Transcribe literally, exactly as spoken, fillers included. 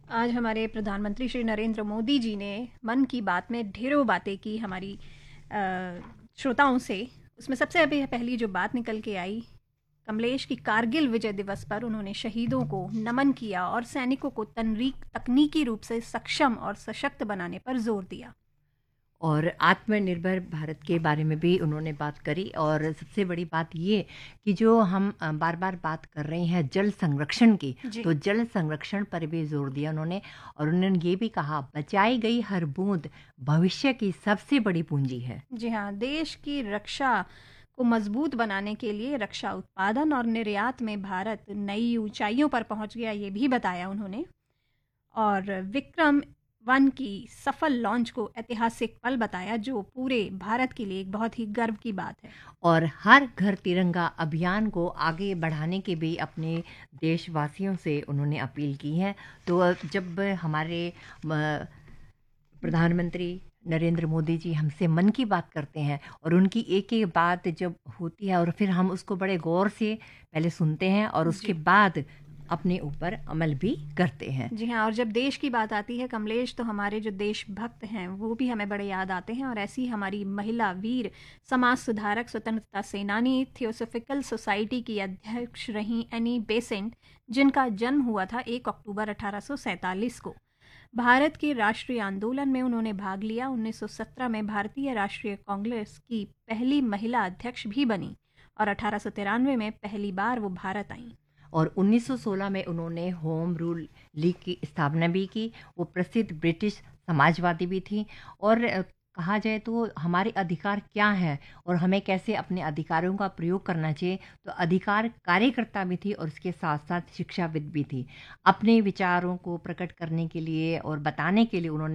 आज हमारे प्रधानमंत्री श्री नरेंद्र मोदी जी ने मन की बात में ढेरों बातें की हमारी अ, श्रोताओं से। उसमें सबसे अभी पहली जो बात निकल के आई, कमलेश की कारगिल विजय दिवस पर उन्होंने शहीदों को नमन किया और सैनिकों को तनरीक तकनीकी रूप से सक्षम और सशक्त बनाने पर जोर दिया। और आत्मनिर्भर भारत के बारे में भी उन्होंने बात करी। और सबसे बड़ी बात ये कि जो हम बार बार बात कर रहे हैं जल संरक्षण की, जी तो जल संरक्षण पर भी जोर दिया उन्होंने। और उन्होंने ये भी कहा, बचाई गई हर बूंद भविष्य की सबसे बड़ी पूंजी है। जी हाँ, देश की रक्षा को मजबूत बनाने के लिए रक्षा उत्पादन और निर्यात में भारत नई ऊंचाइयों पर पहुंच गया, ये भी बताया उन्होंने। और विक्रम वन की सफल लॉन्च को ऐतिहासिक पल बताया, जो पूरे भारत के लिए एक बहुत ही गर्व की बात है। और हर घर तिरंगा अभियान को आगे बढ़ाने की भी अपने देशवासियों से उन्होंने अपील की है। तो जब हमारे म, प्रधानमंत्री नरेंद्र मोदी जी हमसे मन की बात करते हैं और उनकी एक एक बात जब होती है और फिर हम उसको बड़े गौर से पहले सुनते हैं और उसके जी बाद अपने ऊपर अमल भी करते हैं। जी हाँ, और जब देश की बात आती है कमलेश, तो हमारे जो देशभक्त हैं वो भी हमें बड़े याद आते हैं। और ऐसी हमारी महिला वीर, समाज सुधारक, स्वतंत्रता सेनानी, थियोसोफिकल सोसाइटी की अध्यक्ष रहीं एनी बेसेंट, जिनका जन्म हुआ था एक अक्टूबर अठारह सौ सैंतालीस को। भारत के राष्ट्रीय आंदोलन में उन्होंने भाग लिया। उन्नीस सौ सत्रह में भारतीय राष्ट्रीय कांग्रेस की पहली महिला अध्यक्ष भी बनी और अठारह सौ तिरानवे में पहली बार वो भारत आईं। और उन्नीस सौ सोलह में उन्होंने होम रूल लीग की स्थापना भी की। वो प्रसिद्ध ब्रिटिश समाजवादी भी थी। और अ, कहा जाए तो हमारे अधिकार क्या हैं और हमें कैसे अपने अधिकारों का प्रयोग करना चाहिए, तो अधिकार कार्यकर्ता भी थी और उसके साथ साथ शिक्षाविद भी थी। अपने विचारों को प्रकट करने के लिए और बताने के लिए उन्होंने